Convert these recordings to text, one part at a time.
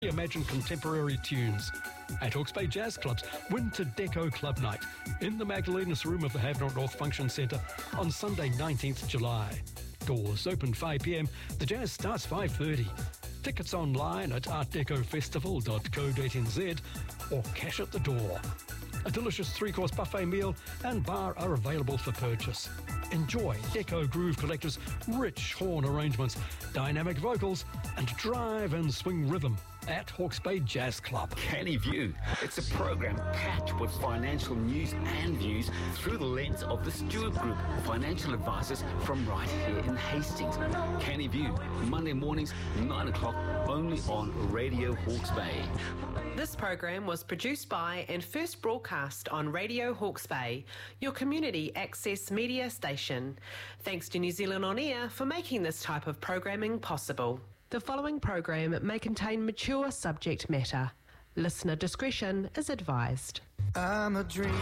Imagine contemporary tunes. At Hawke's Bay Jazz Club's Winter Deco Club Night in the Magdalenas Room of the Havant North Function Centre on Sunday 19th July. Doors open 5 p.m. The jazz starts 5:30. Tickets online at artdecofestival.co.nz or cash at the door. A delicious 3-course buffet meal and bar are available for purchase. Enjoy Deco Groove Collector's rich horn arrangements, dynamic vocals and drive and swing rhythm at Hawke's Bay Jazz Club. Canny View. It's a program packed with financial news and views through the lens of the Stewart Group, financial advisors from right here in Hastings. Canny View, Monday mornings, 9 o'clock, only on Radio Hawke's Bay. This program was produced by and first broadcast on Radio Hawke's Bay, your community access media station. Thanks to New Zealand On Air for making this type of programming possible. The following program may contain mature subject matter. Listener discretion is advised. I'm a dreamer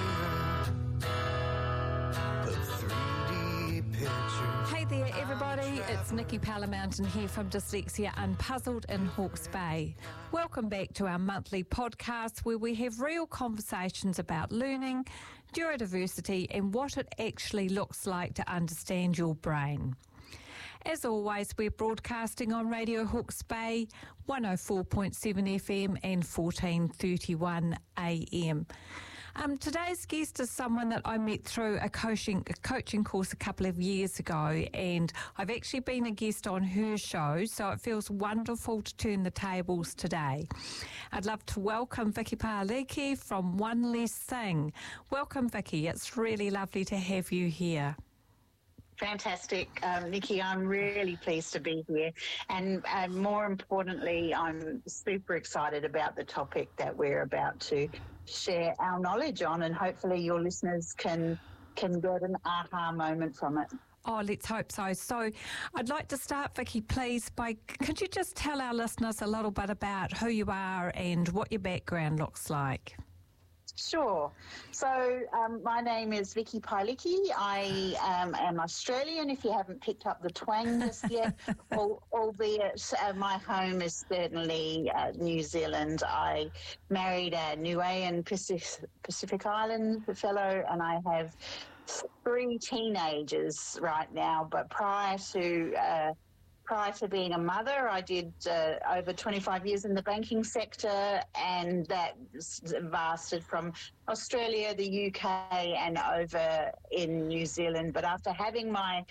of 3D pictures. Hey there everybody, it's Nikki Palamountain here from Dyslexia Unpuzzled in Hawke's Bay. Welcome back to our monthly podcast where we have real conversations about learning, neurodiversity and what it actually looks like to understand your brain. As always, we're broadcasting on Radio Hawke's Bay, 104.7 FM and 1431 AM. Today's guest is someone that I met through a coaching course a couple of years ago, and I've actually been a guest on her show, so it feels wonderful to turn the tables today. I'd love to welcome Vicky Paoliki from One Less Thing. Welcome, Vicky. It's really lovely to have you here. Fantastic, Nikki. I'm really pleased to be here. And more importantly, I'm super excited about the topic that we're about to share our knowledge on, and hopefully your listeners can get an aha moment from it. Oh, let's hope so. So I'd like to start, Vicky, please, could you just tell our listeners a little bit about who you are and what your background looks like? Sure. So my name is Vicky Paoliki. I am Australian, if you haven't picked up the twang just yet, albeit my home is certainly New Zealand. I married a Niuean Pacific Island fellow, and I have 3 teenagers right now, but prior to being a mother, I did over 25 years in the banking sector, and that vasted from Australia, the UK, and over in New Zealand. But after having my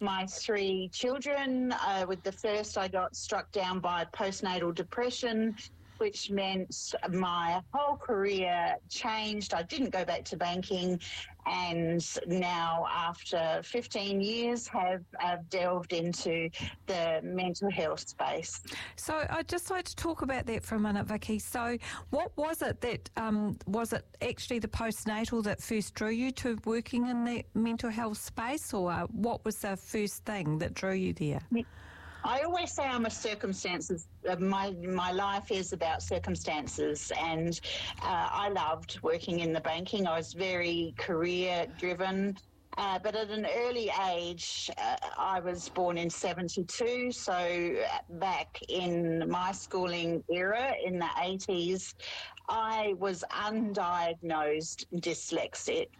3 children, with the first I got struck down by postnatal depression, which meant my whole career changed. I didn't go back to banking, and now after 15 years have delved into the mental health space. So I'd just like to talk about that for a minute, Vicky. So what was it that, was it actually the postnatal that first drew you to working in the mental health space, or what was the first thing that drew you there? I always say I'm a circumstances. My life is about circumstances, and I loved working in the banking. I was very career driven, but at an early age, I was born in 72, so back in my schooling era in the 80s, I was undiagnosed dyslexic.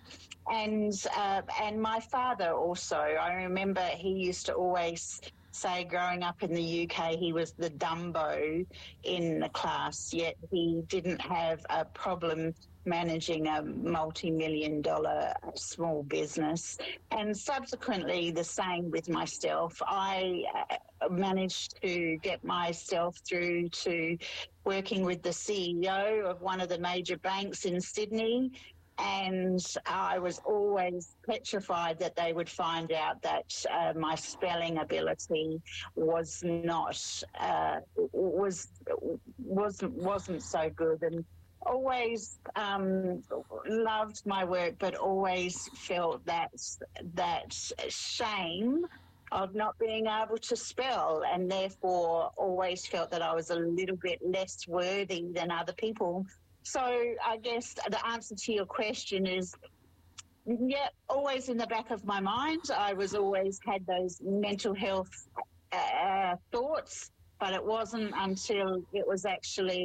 And my father also, I remember he used to always say growing up in the UK he was the Dumbo in the class, yet he didn't have a problem managing a multi-million-dollar small business. And subsequently the same with myself. I managed to get myself through to working with the CEO of one of the major banks in Sydney, and I was always petrified that they would find out that my spelling ability was not wasn't so good, and always loved my work, but always felt that shame of not being able to spell, and therefore always felt that I was a little bit less worthy than other people. So I guess the answer to your question is, yeah, always in the back of my mind. I was always had those mental health thoughts, but it wasn't until it was actually